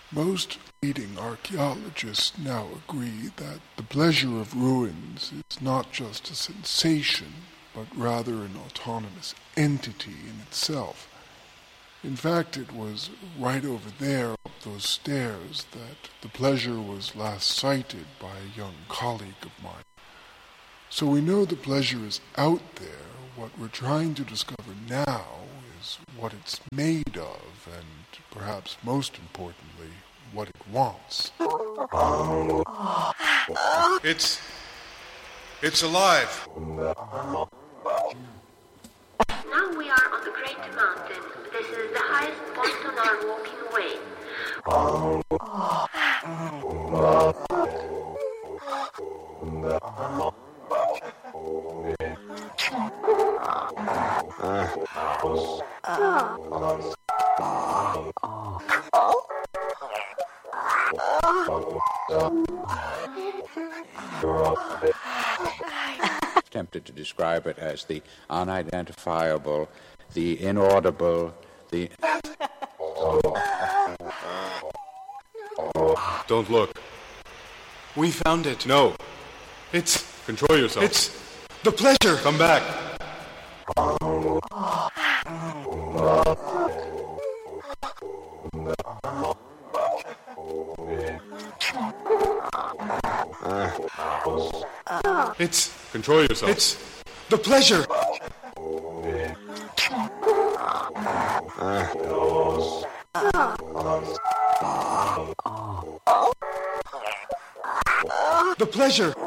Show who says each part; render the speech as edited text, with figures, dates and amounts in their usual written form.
Speaker 1: Most leading archaeologists now agree that the pleasure of ruins is not just a sensation, but rather an autonomous entity in itself. In fact, it was right over there, up those stairs, that the pleasure was last sighted by a young colleague of mine. So we know the pleasure is out there. What we're trying to discover now is what it's made of, and perhaps most importantly, what it wants.
Speaker 2: It's alive.
Speaker 3: Now we are on the Great Mountain. This is the highest point on our walking way.
Speaker 4: Tempted to describe it as the unidentifiable, the inaudible, the...
Speaker 2: Don't look.
Speaker 5: We found it.
Speaker 2: No.
Speaker 5: It's...
Speaker 2: Control yourself.
Speaker 5: It's the pleasure.
Speaker 2: Come back.
Speaker 5: It's...
Speaker 2: Control yourself.
Speaker 5: It's the pleasure. The pleasure.